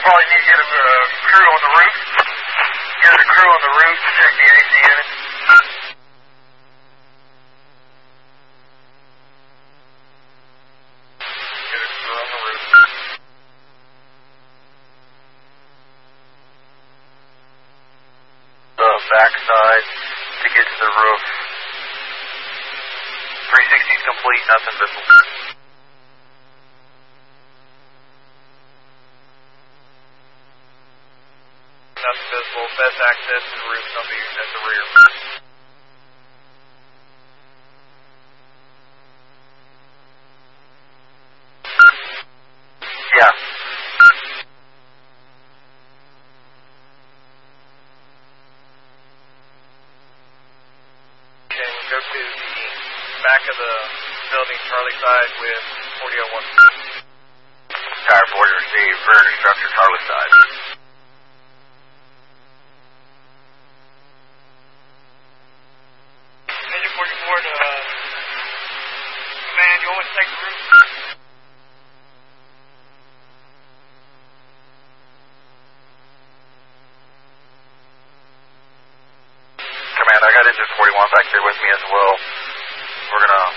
probably need to get a crew on the roof. Get a crew on the roof to check the AC unit. Get a crew on the roof. The backside to get to the roof. 360 is complete, nothing visible. Nothing visible. Best access to the roof is on the at the rear. Yeah. Can go to the back of the building, Charlie side with 4001. Tower 40 received, rear structure, Charlie side. Engine 44 to command, you want to take the roof? Command, I got engine 41 back here with me as well. We're going to